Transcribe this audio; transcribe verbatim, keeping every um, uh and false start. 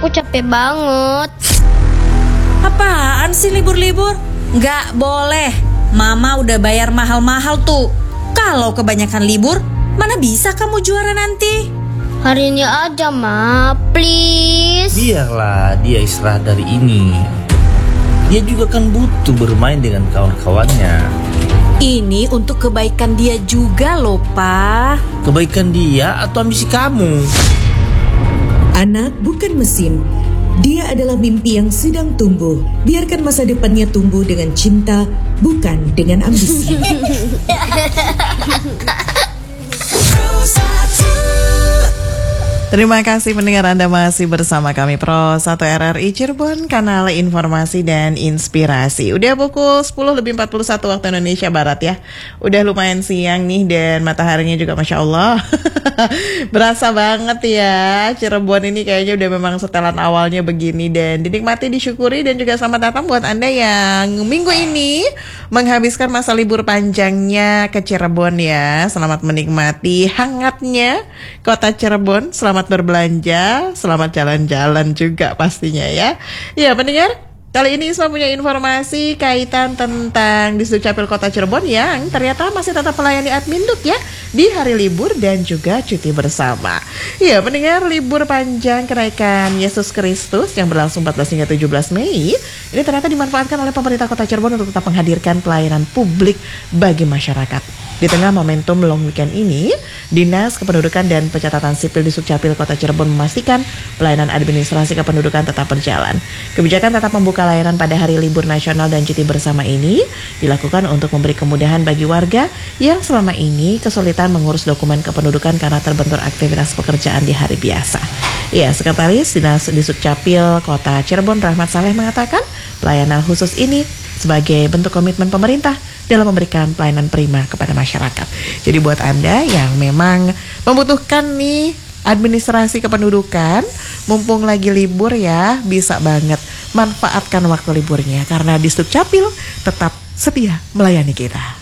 aku capek banget. Apaan sih libur-libur? Nggak boleh. Mama udah bayar mahal-mahal tuh. Kalau kebanyakan libur, mana bisa kamu juara nanti? Hari ini aja, Ma. Please. Biarlah dia istirahat dari ini. Dia juga kan butuh bermain dengan kawan-kawannya. Ini untuk kebaikan dia juga loh, Pak. Kebaikan dia atau ambisi kamu? Anak bukan mesin. Dia adalah mimpi yang sedang tumbuh. Biarkan masa depannya tumbuh dengan cinta, bukan dengan ambisi. Terima kasih pendengar, Anda masih bersama kami Pro satu R R I Cirebon, kanal informasi dan inspirasi. Udah pukul sepuluh lebih empat puluh satu waktu Indonesia Barat ya. Udah lumayan siang nih dan mataharinya juga Masya Allah. Berasa banget ya, Cirebon ini kayaknya udah memang setelan awalnya begini. Dan dinikmati, disyukuri, dan juga selamat datang buat Anda yang minggu ini menghabiskan masa libur panjangnya ke Cirebon ya. Selamat menikmati hangatnya kota Cirebon. Selamat berbelanja, selamat jalan-jalan juga pastinya ya. Ya pendengar, kali ini Isma punya informasi kaitan tentang Disdukcapil Kota Cirebon yang ternyata masih tetap melayani admin duk ya di hari libur dan juga cuti bersama. Ya pendengar, libur panjang kenaikan Yesus Kristus yang berlangsung empat belas hingga tujuh belas Mei ini ternyata dimanfaatkan oleh pemerintah Kota Cirebon untuk tetap menghadirkan pelayanan publik bagi masyarakat. Di tengah momentum long weekend ini, Dinas Kependudukan dan Pencatatan Sipil Disdukcapil Kota Cirebon memastikan pelayanan administrasi kependudukan tetap berjalan. Kebijakan tetap membuka layanan pada hari libur nasional dan cuti bersama ini dilakukan untuk memberi kemudahan bagi warga yang selama ini kesulitan mengurus dokumen kependudukan karena terbentur aktivitas pekerjaan di hari biasa. Ya, Sekretaris Dinas Disdukcapil Kota Cirebon Rahmat Saleh mengatakan pelayanan khusus ini sebagai bentuk komitmen pemerintah dalam memberikan pelayanan prima kepada masyarakat. Jadi buat Anda yang memang membutuhkan nih administrasi kependudukan, mumpung lagi libur ya, bisa banget manfaatkan waktu liburnya karena Disdukcapil tetap setia melayani kita.